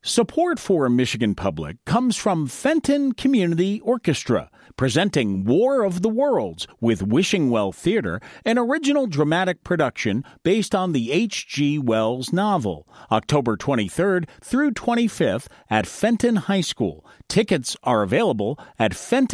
Support for Michigan Public comes from Fenton Community Orchestra, presenting War of the Worlds with Wishing Well Theater, an original dramatic production based on the H.G. Wells novel, October 23rd through 25th at Fenton High School. Tickets are available at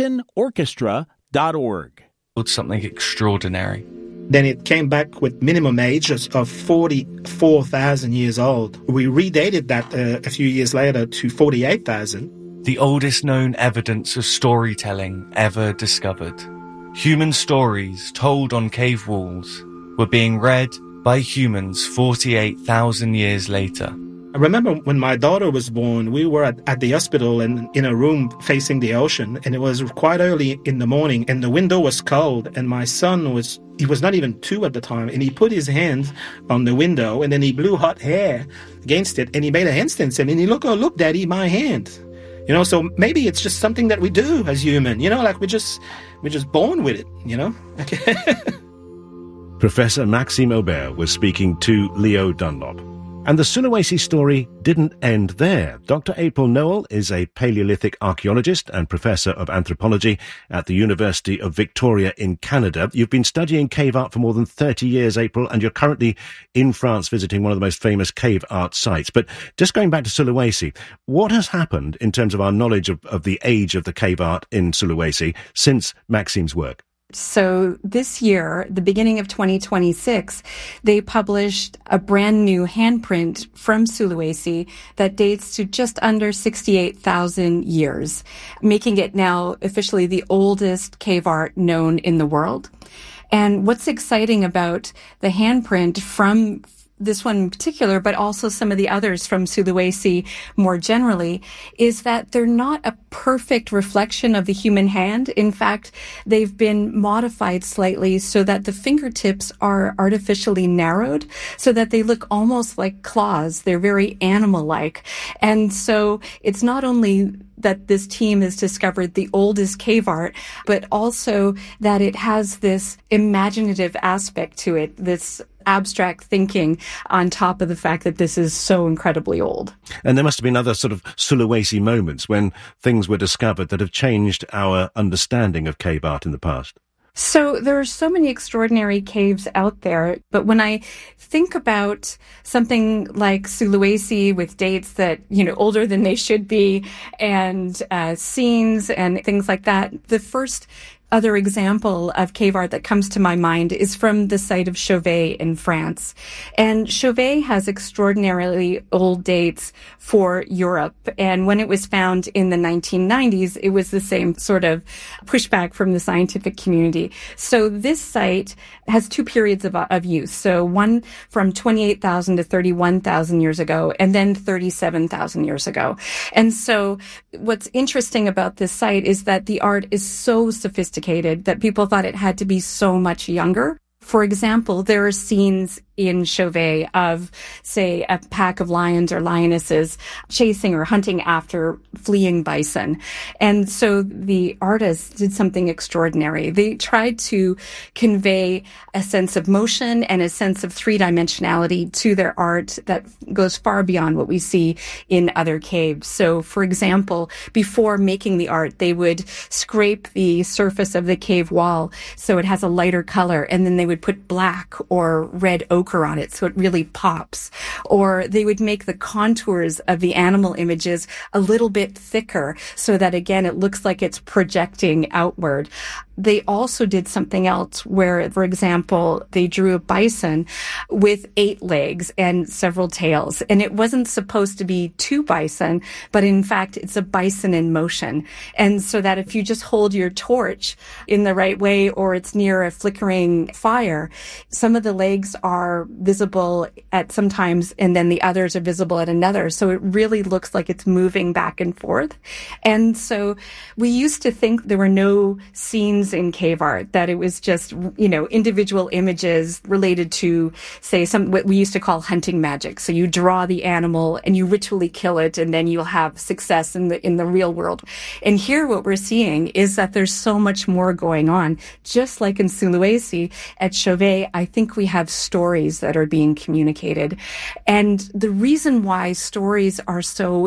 fentonorchestra.org. Something extraordinary. Then it came back with minimum age of 44,000 years old. We redated that a few years later to 48,000. The oldest known evidence of storytelling ever discovered. Human stories told on cave walls were being read by humans 48,000 years later. I remember when my daughter was born, we were at the hospital and in a room facing the ocean, and it was quite early in the morning, and the window was cold, and my son was not even 2 at the time, and he put his hand on the window, and then he blew hot air against it, and he made a handstand, and he look, Daddy, my hand. You know, so maybe it's just something that we do as human, you know, like we're just born with it, you know? Professor Maxime Aubert was speaking to Leo Dunlop. And the Sulawesi story didn't end there. Dr. April Noel is a Paleolithic archaeologist and professor of anthropology at the University of Victoria in Canada. You've been studying cave art for more than 30 years, April, and you're currently in France visiting one of the most famous cave art sites. But just going back to Sulawesi, what has happened in terms of our knowledge of the age of the cave art in Sulawesi since Maxime's work? So this year, the beginning of 2026, they published a brand new handprint from Sulawesi that dates to just under 68,000 years, making it now officially the oldest cave art known in the world. And what's exciting about the handprint from this one in particular, but also some of the others from Sulawesi more generally, is that they're not a perfect reflection of the human hand. In fact, they've been modified slightly so that the fingertips are artificially narrowed so that they look almost like claws. They're very animal-like. And so it's not only that this team has discovered the oldest cave art, but also that it has this imaginative aspect to it, this abstract thinking on top of the fact that this is so incredibly old. And there must have been other sort of Sulawesi moments when things were discovered that have changed our understanding of cave art in the past. So there are so many extraordinary caves out there, but when I think about something like Sulawesi with dates that, older than they should be and scenes and things like that, the first other example of cave art that comes to my mind is from the site of Chauvet in France. And Chauvet has extraordinarily old dates for Europe. And when it was found in the 1990s, it was the same sort of pushback from the scientific community. So this site has 2 periods of use. So one from 28,000 to 31,000 years ago, and then 37,000 years ago. And so what's interesting about this site is that the art is so sophisticated that people thought it had to be so much younger. For example, there are scenes in Chauvet of, say, a pack of lions or lionesses chasing or hunting after fleeing bison. And so the artists did something extraordinary. They tried to convey a sense of motion and a sense of three-dimensionality to their art that goes far beyond what we see in other caves. So, for example, before making the art, they would scrape the surface of the cave wall so it has a lighter color, and then they would put black or red ochre on it so it really pops. Or they would make the contours of the animal images a little bit thicker so that, again, it looks like it's projecting outward. They also did something else where, for example, they drew a bison with 8 legs and several tails. And it wasn't supposed to be 2 bison, but in fact, it's a bison in motion. And so that if you just hold your torch in the right way or it's near a flickering fire, some of the legs are visible at some times and then the others are visible at another. So it really looks like it's moving back and forth. And so we used to think there were no scenes in cave art, that it was just, individual images related to, say, what we used to call hunting magic. So you draw the animal and you ritually kill it and then you'll have success in the real world. And here what we're seeing is that there's so much more going on. Just like in Sulawesi, at Chauvet, I think we have stories that are being communicated. And the reason why stories are so